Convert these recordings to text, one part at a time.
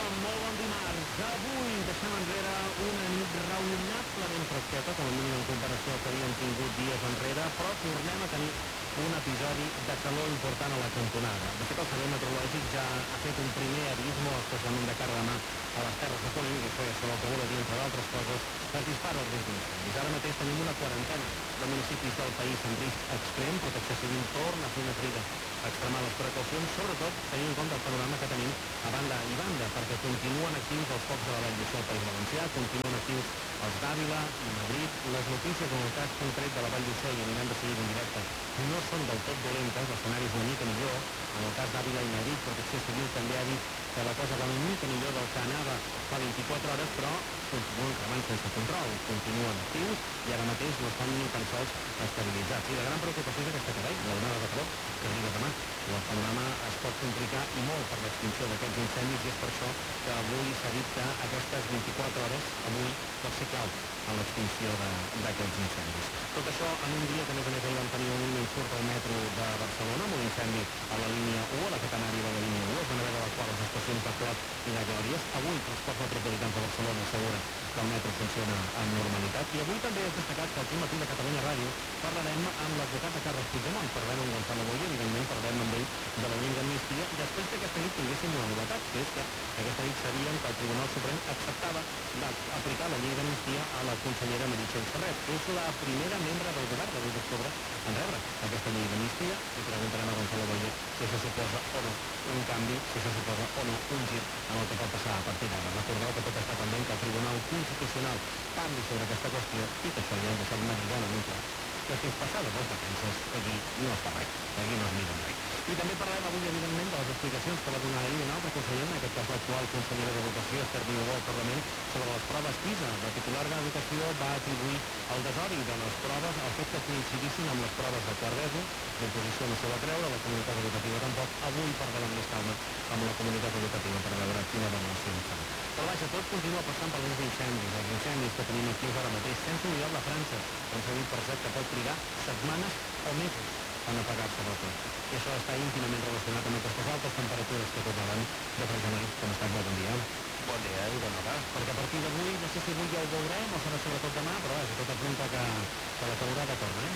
molt bon dimarts. Avui deixem enrere una nit raonablement fresqueta, com a mínim en comparació al que havíem tingut dies enrere, però tornem a tenir un episodi de calor important a la cantonada. De fet, el servei meteorològic ja ha fet un primer avís, molt especialment de cara demà a les Terres de Ponent, i això ja sabeu que vol dir, entre d'altres coses, es dispara el risc d'incendis. Ara mateix tenim una quarantena de municipis del país en risc extrem. Protecció Civil torna a fer una crida a extremar les precaucions, sobretot tenint en compte el panorama que tenim a banda i banda, perquè continuen actius els focs de la Vall d'Uixó al País Valencià, continuen actius els d'Àvila i Madrid. Les notícies en el cas concret de la Vall d'Uixó, i anirem de seguida en directe, no són del tot dolentes, l'escenari és una mica millor. En el cas d'Àvila i Madrid, Protecció Civil també ha dit que la cosa va una mica millor del que anava fa 24 hores, però continuen cremant sense control, continuen actius i ara mateix no estan ni tan sols estabilitzats. I la gran preocupació és aquesta que veig, l'onada de calor que arriba demà. El panorama es pot complicar i molt per l'extinció d'aquests incendis, i és per això que avui s'ha dit que aquestes 24 hores avui pot ser clau en l'extinció d'aquests incendis. Tot això en un dia que a més ahir vam tenir un insult al metro de Barcelona amb un incendi a la línia 1, a la catenària de la línia 1, es van haver d'evacuar les estacions de Clot i de Glòries. Avui Transports Metropolitans de Barcelona assegura que el metro funciona amb normalitat, i avui també és destacat que al matí de Catalunya Ràdio parlarem amb l'advocat de Carles Puigdemont, parlarem amb Gonzalo Boye, evidentment parlarem amb ell de la llei d'amnistia, després que aquesta nit tinguéssim una novetat, que és que aquesta nit sabíem que el Tribunal Suprem acceptava d'aplicar la llei d'amnistia a la consellera Meritxell Serret. És la primera membre del govern de l'1 d'octubre en rebre aquesta llei d'amnistia, i preguntarem a Gonzalo Boye si això suposa o no un canvi, si això suposa o no un gir en el que pot passar a partir d'ara. Recordeu que tot està pendent que el Tribunal Constitucional parli sobre aquesta qüestió, i que això ja hem deixat meridianament clar, que fins passades les vacances aquí no es fa res, aquí no es mira res. I també parlem avui, evidentment, de les explicacions que va donar ahir un altre conseller, en aquest cas l'actual consellera d'Educació, Esther Niubó, al Parlament, sobre les proves PISA. La titular d'Educació va atribuir el desori de les proves al fet que coincidissin amb les proves de quart d'ESO. L'oposició no se va treure, la comunitat educativa tampoc. Avui parlarem més calma amb la comunitat educativa per veure quina valoració en fan. Però vaja, tot continua passant per els incendis que tenim actius ara mateix, sense oblidar la França, on s'ha dit per cert que pot trigar setmanes o mesos en apagar-se del tot. I això està íntimament relacionat amb aquestes altes temperatures que tornaran de Freixenet. Com estàs? Molt bon dia. Bon dia i bona hora. Perquè a partir d'avui, no sé si avui ja ho veurem o serà sobretot demà, però vaja, tot apunta que la calorada torna,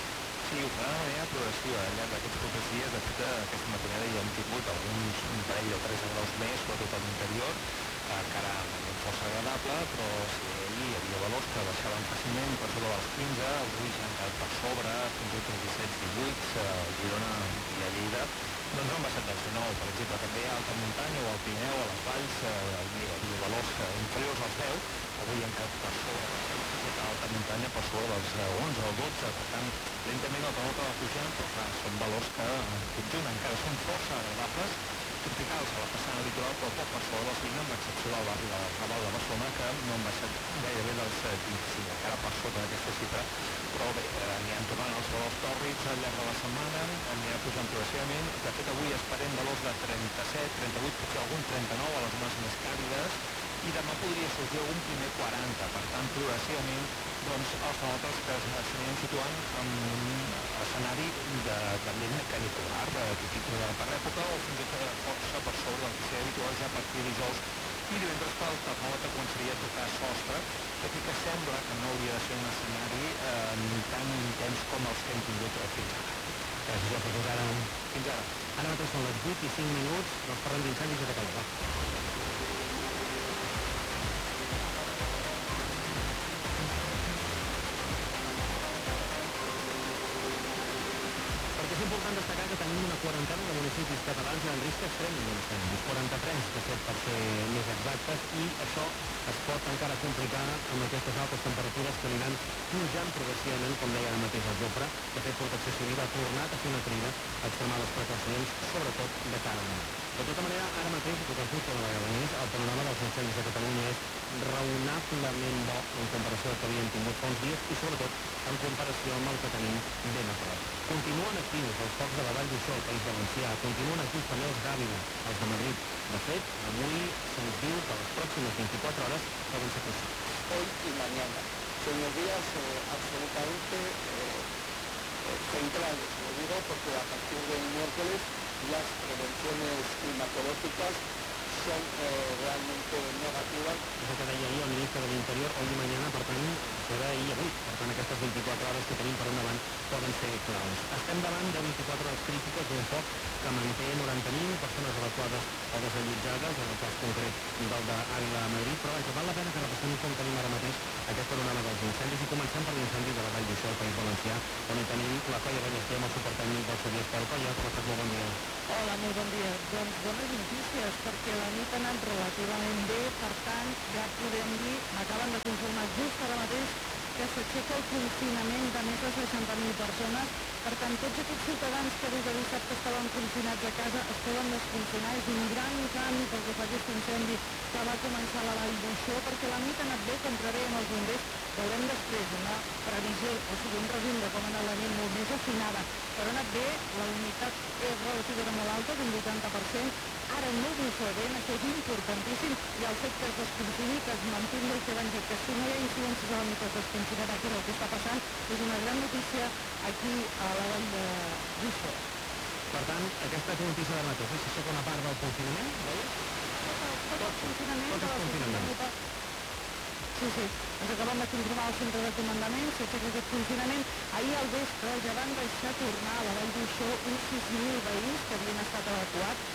Sí, ho farà de manera progressiva al llarg d'aquests propers dies. De fet, aquesta matinada ja hem tingut un parell o 3 graus més, sobretot a l'interior, encara amb un ambient força agradable, però si ahir hi havia valors que baixaven fàcilment per sobre dels 15, avui ja han quedat per sobre, fins i tot 17-18, a Girona i a Lleida, doncs han baixat dels 19, per exemple. També a alta muntanya o al Pirineu, a les valls, hi havia valors inferiors als 10, avui han quedat per sobre, a alta muntanya per sobre dels 11 o 12, per tant, lentament el calor que va pujant, però clar, són valors que en conjunt encara són força agradables, tropicals a la façana litoral, però poc per sobre dels 20, amb l'excepció del barri del Raval de Barcelona, que no han baixat gairebé dels 25, encara per sota d'aquesta xifra, però bé, aniran tornant els valors tòrrids al llarg de la setmana, anirà pujant progressivament. De fet, avui esperem valors de 37, 38, potser algun 39 a les zones més càlides, i demà podria sorgir algun primer 40, per tant, progressivament, doncs, els termòmetres que s'aniran situant en un escenari d'ambient canicular, típic per l'època, o fins i tot força per sobre del que seria habitual ja a partir de dijous i divendres, pel termòmetre començaria a tocar sostre, tot i que sembla que no hauria de ser un escenari tan intens com els que hem tingut fins ara. Gràcies, Joan, fins ara. Fins ara. Ara mateix són les 8 i 5 minuts, doncs parlem d'incendis i de calor. És important destacar que tenim una quarantena de municipis catalans en risc extrem d'incendis, 43 de fet per ser més exactes, i això es pot encara complicar amb aquestes altes temperatures que aniran pujant progressivament, com deia ara mateix el Jofre. De fet, Protecció Civil ha tornat a fer una crida a extremar les precaucions, sobretot de cara a demà. De tota manera, ara mateix, i tot el punt una vegada més, el panorama dels incendis de Catalunya és raonablement bo en comparació al que havíem tingut fa uns dies, i sobretot en comparació amb el que tenim ben a prop. Continuen actius els focs de la Vall d'Uixó al País Valencià, continuen actius també els d'Àvila, els de Madrid. De fet, avui se'ns diu que les pròximes 24 hores poden ser crucials. Hoy y mañana. Son los días absolutamente centrales, lo digo porque a partir del miércoles las prevenciones climatológicas son realmente negativas. És el que deia ahir el ministre de l'Interior, hoy y mañana, per tant, serà ahir i avui. Per tant, aquestes 24 hores que tenim per endavant poden ser claus. Estem davant de 24 hores crítiques d'un foc que manté 90.000 persones evacuades o desallotjades, en el cas concret del d'Àguila a Madrid, però vaja, val la pena que repassem com tenim ara mateix aquest panorama dels incendis i comencem per l'incendi de la Vall d'Uixó, al País Valencià, on hi tenim la Colla Ballester amb el suport tècnic del Xavier Espel. Colla, com estàs? Molt bon dia. Hola, molt bon dia. Doncs bones notícies, perquè la nit ha anat relativament bé, per tant, ja podem dir, m'acaben de confirmar just ara mateix que s'aixeca el confinament de més de 60.000 persones. Per tant, tots aquests ciutadans que des de dissabte estaven confinats a casa es poden desconfinar. És un gran canvi pel que fa a aquest incendi que va començar a la Vall d'Uixó, perquè la nit ha anat bé, com preveien els bombers. Veurem després una previsió, o sigui, un resum de com ha anat la nit molt més afinada, però ha anat bé, la humitat és relativament molt alta, d'un 80%, ara no diferent, això és importantíssim, i el fet que es desconfini, que es mantingui el que van dir, que si no hi ha incidències a la nit es desconfinarà, que és el que està passant, és una gran notícia aquí a la Vall d'Uixó. Per tant, aquesta és una notícia de mateix. S'aixeca una part del confinament, veies? Tot el confinament Tot de el la confinament. societat. Sí, ens acabem de confirmar al centre de comandament, s'aixeca aquest funcionament. Ahir al vespre ja van deixar tornar a la Vall d'Uixó uns 6.000 veïns que havien estat evacuats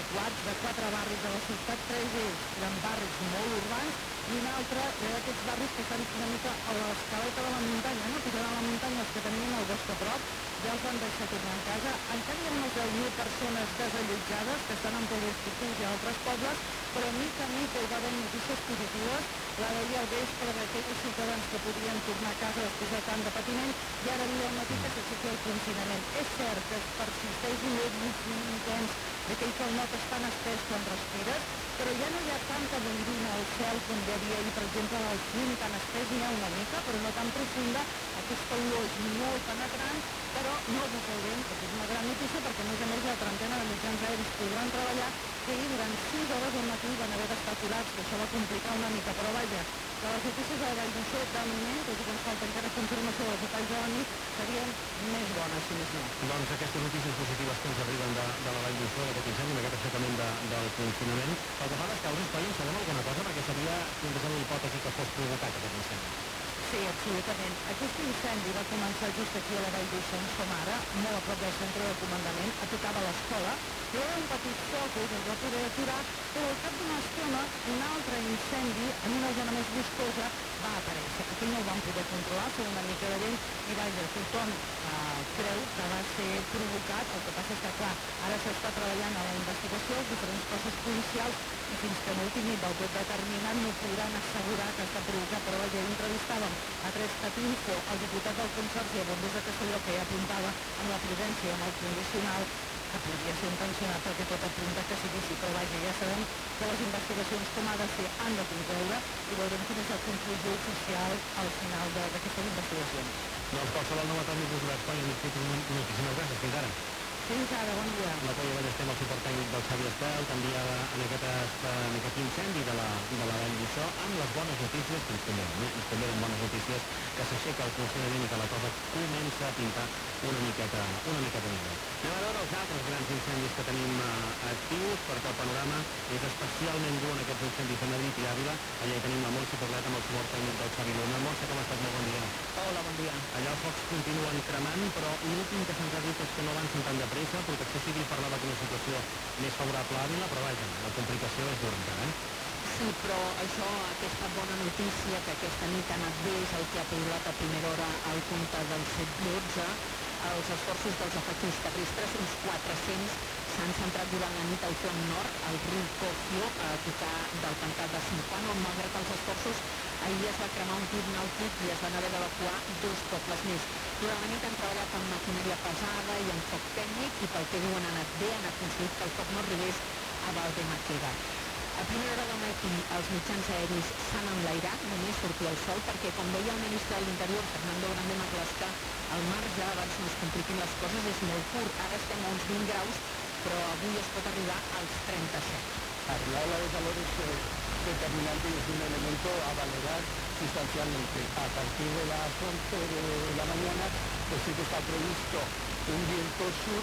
de 4 barris de la ciutat, 3 d'ells eren barris molt urbans i un altre d'aquests barris que estan una mica a l'escaleta de la muntanya, no? Pujant a la muntanya, els que tenien el bosc a prop, ja els van deixar tornar a casa. Encara hi ha unes 10.000 persones desallotjades que estan en Poliesportius i a altres pobles, però mica en mica hi va haver notícies positives. La d'ahir al vespre d'aquells ciutadans que podien tornar a casa després de tant de patiment, i ara avui al matí que s'aixequi el confinament. És cert que persisteix un ritme intens d'aquell que el notes tan espès quan respires, però ja no hi ha tanta boirina al cel com hi havia ahir, per exemple, al fum tan espès, n'hi ha una mica, però no tan profunda. Aquesta olor és molt penetrant, però no desaurem, que és una gran notícia, perquè a més la trentena de mitjans aeris podran treballar, que ahir durant 6 hores al matí van haver d'estar aturats, que això va complicar una mica, però vaja, que les notícies de la Vall d'Uixó, de moment, tot i que ens falta encara confirmació dels detalls de la nit, serien més bones, si més no. Doncs aquestes notícies positives que ens arriben de la Vall d'Uixó, d'aquest incendi, d'aquest aixecament del confinament. Pel que fa a les causes, Colla, en sabem alguna cosa? Perquè seria plantejar una hipòtesi que fos provocat aquest incendi. Sí, absolutament. Aquest incendi va començar just aquí a la Vall d'Uixó, on som ara, molt a prop del centre de comandament, a tocar de l'escola. Hi havia un petit focus, es va poder aturar, però al cap d'una estona un altre incendi en una zona més boscosa va aparèixer. Aquí no el vam poder controlar, feia una mica de vent i vaja, tothom creu que va ser provocat. El que passa és que, clar, ara s'està treballant a la investigació, els diferents cossos policials, i fins que no ho tinguin del tot determinat no podran assegurar que està provocat. Però vaja, entrevistàvem a 3CAT Info, el diputat del Consorci de Bombers de Castelló, que ja apuntava amb la prudència i amb el condicional que podria ser intencionat, perquè tot apunta que sigui així, però vaja, ja sabem que les investigacions com ha de ser han de concloure i veurem quina és la conclusió oficial al final d'aquestes investigacions. Doncs qualsevol novetat més oberts, Colla, moltíssimes gràcies. Fins ara. Fins ara, bon dia. La Colla Ballester amb el suport tècnic del Xavier Espel, també en aquest incendi de la Vall d'Uixó, amb les bones notícies, que ens convenen bones notícies, que s'aixeca el confinament i que la cosa comença a pintar una miqueta millor. Anem a veure els altres grans incendis que tenim actius, perquè el panorama és especialment dur en aquests incendis de Madrid i Àvila. Allà hi tenim la Montse Poblet amb el suport tècnic del Xavi Luna. Montse, com estàs? Molt bon dia. Hola, bon dia. Allà els focs continuen cremant, però l'últim que se'ns ha dit és que no avancen tan de pressa. Protecció Civil parlava d'una situació més favorable a Àvila, però vaja, la complicació és dura encara, Sí, però això, aquesta bona notícia, que aquesta nit ha anat bé, és el que ha piulat a primera hora al compte del 712. Els esforços dels efectius terrestres, uns 400, s'han centrat durant la nit al front nord, al riu Cofio, a tocar del pantà de Cinquano. Malgrat els esforços, ahir es va cremar un club nàutic i es van haver d'evacuar 2 pobles més. Durant la nit han treballat amb maquinària pesada i amb foc tècnic, i pel que diuen ha anat bé, han aconseguit que el foc no arribés a Valdemaqueda. A primera hora del matí els mitjans aeris s'han enlairat, només sortia el sol, perquè, com deia el ministre de l'Interior, Fernando Grande Marlaska, el marge, abans no es compliquin les coses, és molt curt. Ara estem a uns 20 graus, però avui es pot arribar als 37. La ola de calor es determinante y es un elemento a valorar sustancialmente. A partir de las 11 de la mañana, pues sí que está previsto un viento sur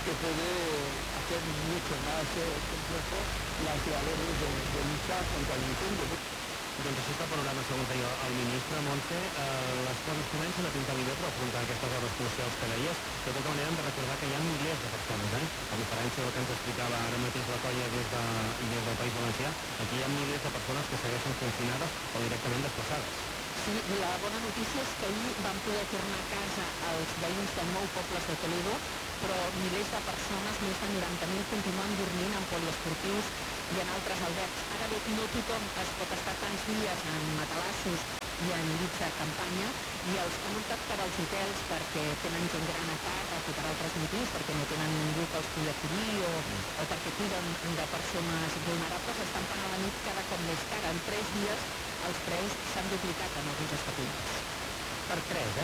que puede hacer mucho más complejo las labores de lucha contra el incendio. Doncs així està el panorama, segons deia el ministre Montse. Les coses comencen a pintar millor per afrontar aquestes hores crucials que deies. De tota manera, hem de recordar que hi ha milers de persones, a diferència del que ens explicava ara mateix la colla des del País Valencià. Aquí hi ha milers de persones que segueixen confinades o directament desplaçades. Sí, la bona notícia és que ahir van poder tornar a casa els veïns de 9 pobles de Toledo, però milers de persones, més de 90.000, continuen dormint en poliesportius i en altres albergs. Ara bé, no tothom es pot estar tants dies en matalassos i en llits de campanya, i els que han optat per als hotels perquè tenen gent gran a càrrec o per altres motius, perquè no tenen ningú que els pugui acollir o perquè cuiden de persones vulnerables, estan pagant la nit cada cop més cara. En 3 dies els preus s'han duplicat en alguns establiments. Per 3,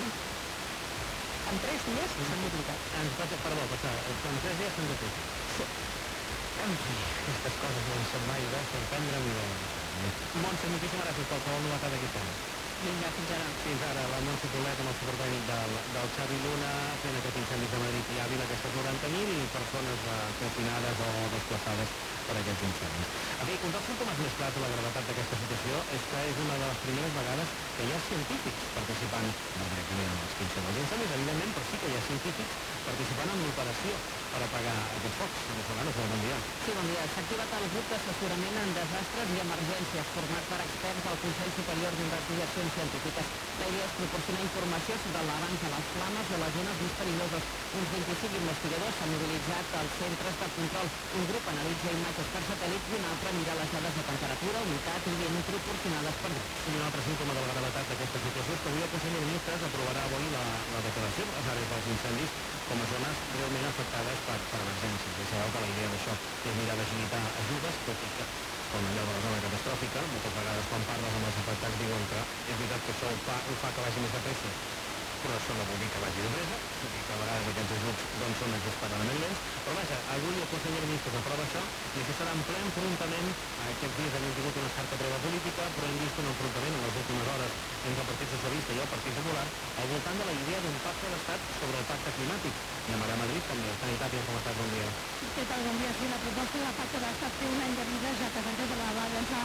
En 3 dies s'han duplicat. Perdó, en 3 dies s'han duplicat. Sí. En fi, aquestes coses no en són mai de sorprendre ni de... Montse, moltíssimes gràcies per qualsevol novetat d'aquest tema. Vinga, fins ara. Fins ara, la Montse Poblet amb el supertècnic del Xavi Luna fent aquest incendis de Madrid i Àvila, aquestes 90.000 persones confinades o desplaçades per aquests incendis. Bé, un dels símptomes més clars de la gravetat d'aquesta situació és que és una de les primeres vegades que hi ha científics participant, no directament en l'extinció dels incendis, evidentment, però sí que hi ha científics participant en l'operació per apagar aquests focs. Senyor Solanos, bon dia. Sí, bon dia. S'ha activat el grup d'assessorament en desastres i emergències format per experts del Consell Superior d'Investigacions Científiques. La idea és proporcionar informació sobre l'abans de les flames o les zones més perilloses. Uns 25 investigadors s'han mobilitzat als centres de control. Un grup analitza imatges per satèl·lit i un altre mira les dades de temperatura, humitat i vent proporcionades per grups. I un altre símptoma de la gravetat d'aquesta situació és que avui el Consell de Ministres aprovarà avui la declaració de les àrees dels incendis com a zones realment afectades per emergències. Ja sabeu que la idea d'això és mirar d'agilitar ajudes, tot i que, com allò de la zona catastròfica, moltes vegades quan parles amb els afectats diuen que és veritat que això ho fa que vagi més de pressa, però això no vol dir que vagi de pressa, vull dir que a vegades aquests ajuts doncs, són exasperadament lents, però vaja, avui el Consell de Ministres aprova això i això serà en ple enfrontament. Aquests dies hem tingut una certa treva política, però hem vist un enfrontament en les últimes hores entre el Partit Socialista i el Partit Popular al voltant de la idea d'un pacte d'estat sobre el pacte climàtic. Anem ara a Madrid també. Sanitat i com estàs? Bon dia. Què tal? Bon dia. Sí, la proposta de pacte d'estat té un any de vida, ja que Sánchez la va llançar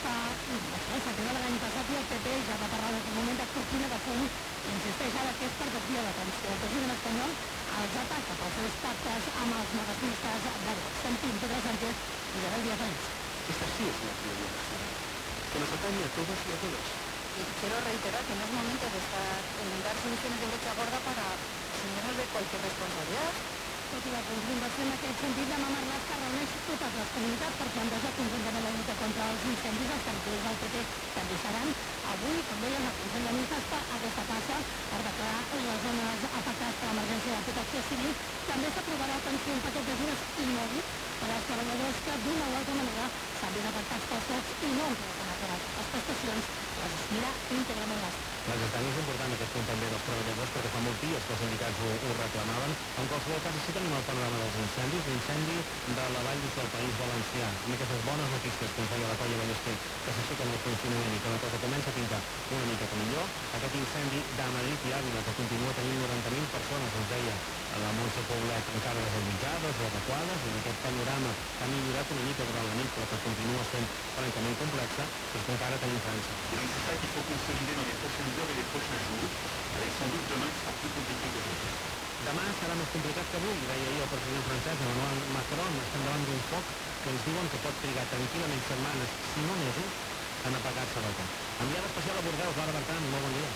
s'ha quedat l'any passat i el PP ja va parlar d'aquest moment de cortina de fum i insisteix ara que és per desviar l'atenció. El president espanyol els ataca pels seus pactes amb els negacionistes de Vox. Sentim Pedro Sánchez i Isabel Díaz Ayuso. Esta sí es una prioridad nacional, que nos atañe a todos y a todas. Y quiero reiterar que no es momento de estar en dar soluciones de brecha gorda para señalar de cualquier responsabilidad. Tot i la confrontació en aquest sentit, demà Marlaska reuneix totes les comunitats per plantejar conjuntament la lluita contra els incendis. Els territoris del PP també seran avui, com deien, el Consell de Ministres fa aquesta passa per declarar les zones afectades per l'emergència de protecció civil. També s'aprovarà, atenció, un paquet d'ajudes inèdit per als treballadors que d'una o altra manera s'han vist afectats pels focs i no han pogut anar a les prestacions. Les assumirà íntegrament l'Estat. L'Estat és important aquest punt també dels treballadors perquè fa molts dies que els sindicats ho reclamaven. En qualsevol cas, sí tenim el panorama dels incendis, l'incendi de la Vall d'Uixó al País Valencià, amb aquestes bones notícies que ens deia la colla Ballester, que s'aixequen el confinament i que la cosa comença a pintar una mica millor. Aquest incendi de Madrid i Àvila, que continua tenint 90.000 persones, ens deia la Montse Poblet, encara desallotjades o evacuades, i en aquest panorama que ha millorat una mica durant la nit, però que continua sent francament complexa, és que encara tenim França. Et donc c'est ça qu'il faut consolider dans les prochaines heures et les prochains jours, avec sans doute demain qui sera plus compliqué qu'aujourd'hui. Demà serà més complicat que avui, deia ahir el president francès, Emmanuel Macron. Estem davant d'un foc que ens diuen que pot trigar tranquil·lament setmanes, si no mesos, en apagar-se del tot. Enviada especial a Bordeus, Lara Bertran, molt bon dia.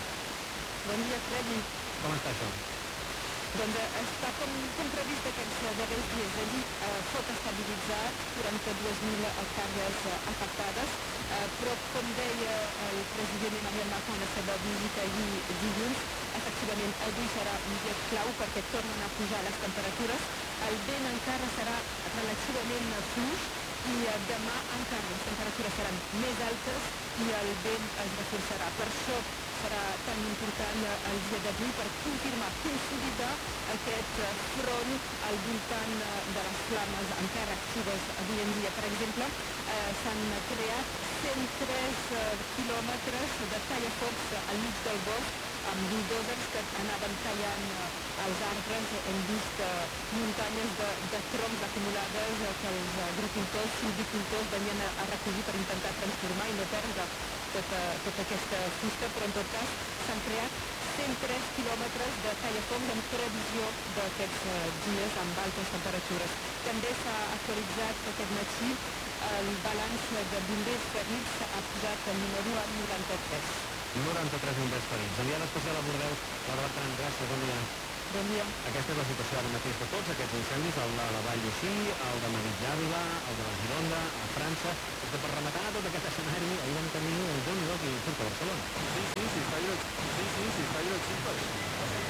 Bon dia, Fred. Com està això? Doncs està com previst aquests darrers dies. Allí foc estabilitzat, 42.000 hectàrees afectades, però com deia el president Emmanuel Macron en la seva visita ahir dilluns, efectivament avui serà un dia clau perquè tornen a pujar les temperatures. El vent encara serà relativament fluix i demà encara les temperatures seran més altes i el vent es reforçarà. Per això serà tan important el dia d'avui per confirmar, consolidar aquest front al voltant de les flames encara actives avui en dia. Per exemple, s'han creat 103 quilòmetres de tallafocs al mig del bosc amb bulldozers que anaven tallant els arbres. Hem vist muntanyes de troncs acumulades que els agricultors, silvicultors venien a recollir per intentar transformar i no perdre tota aquesta fusta, però en tot cas s'han creat 103 quilòmetres de tallafocs en previsió d'aquests dies amb altes temperatures. També s'ha actualitzat aquest matí el balanç de bombers ferits, ha posat el número a 93. 93 bombers ferits. Enviada especial a Bordeus, Laura Bertran, gràcies, bon dia. Bon dia. Aquesta és la situació ara mateix de tots aquests incendis, el de la Vall d'Uixí, el de Madrid-Àvila, el de la Gironda, a França. És que per rematar tot aquest escenari, ahir vam tenir el Déu-n'hi-do qui surt a Barcelona. Sí, sí, está lleno de chispas.